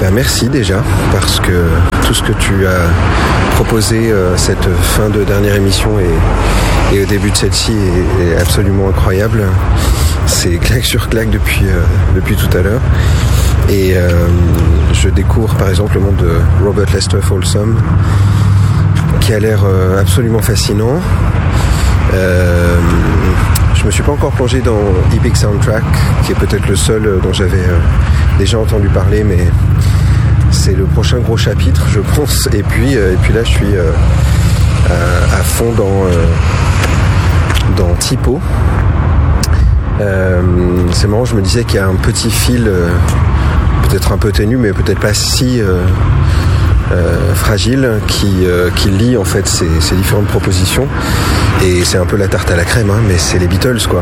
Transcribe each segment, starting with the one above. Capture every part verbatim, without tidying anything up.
bah merci déjà, parce que tout ce que tu as proposé euh, cette fin de dernière émission et, et au début de celle-ci est, est absolument incroyable. C'est claque sur claque depuis, euh, depuis tout à l'heure. Et euh, je découvre par exemple le monde de Robert Lester Folsom, qui a l'air euh, absolument fascinant. Euh, je me suis pas encore plongé dans Epic Soundtrack, qui est peut-être le seul dont j'avais euh, déjà entendu parler, mais c'est le prochain gros chapitre, je pense. Et puis, euh, et puis là, je suis euh, à, à fond dans, euh, dans Typo. Euh, c'est marrant, je me disais qu'il y a un petit fil, euh, peut-être un peu ténu, mais peut-être pas si euh, euh, fragile, qui, euh, qui lie en fait ces, ces différentes propositions. Et c'est un peu la tarte à la crème, hein, mais c'est les Beatles, quoi.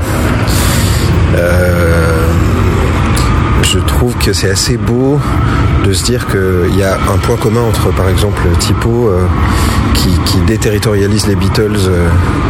Euh, je trouve que c'est assez beau de se dire qu'il y a un point commun entre, par exemple, Typo, euh, qui, qui déterritorialise les Beatles euh,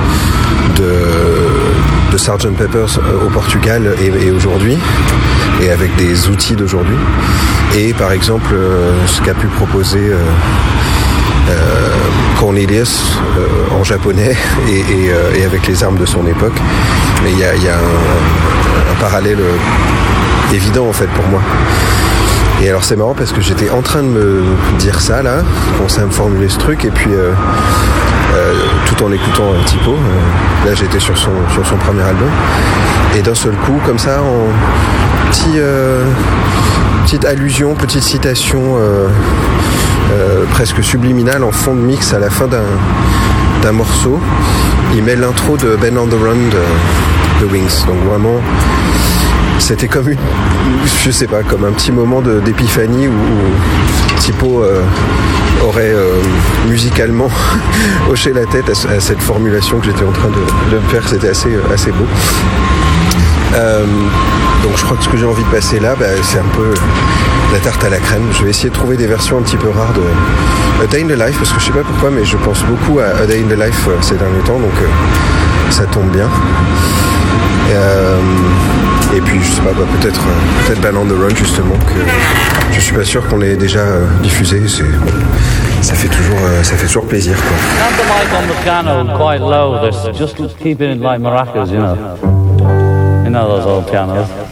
de, de sergeant Pepper's au Portugal et, et aujourd'hui, et avec des outils d'aujourd'hui. Et par exemple, euh, ce qu'a pu proposer euh, euh, Cornelius euh, en japonais et, et, euh, et avec les armes de son époque. Mais il y a, y a un, un parallèle évident en fait pour moi. Et alors c'est marrant parce que j'étais en train de me dire ça là, commencer à me formuler ce truc, et puis euh, euh, tout en écoutant euh, Typo, euh, là j'étais sur son, sur son premier album, et d'un seul coup comme ça en petit, euh, petite allusion, petite citation euh, euh, presque subliminale en fond de mix à la fin d'un, d'un morceau, il met l'intro de Ben on the Run de The Wings, donc vraiment c'était comme une, je sais pas, comme un petit moment de, d'épiphanie où, où Typo euh, aurait euh, musicalement hoché la tête à, à cette formulation que j'étais en train de, de me faire. C'était assez, assez beau. Euh, donc je crois que ce que j'ai envie de passer là, bah, c'est un peu la tarte à la crème. Je vais essayer de trouver des versions un petit peu rares de A Day in the Life, parce que je sais pas pourquoi, mais je pense beaucoup à A Day in the Life euh, ces derniers temps, donc euh, ça tombe bien. Euh, et puis je sais pas, bah, peut-être euh, peut-être Band on the Run justement, que je suis pas sûr qu'on ait déjà euh, diffusé. C'est, bon, ça fait toujours euh, ça fait toujours plaisir, quoi. Not the mic on the piano quite low. Just keep it like maracas, you know. You know those old pianos.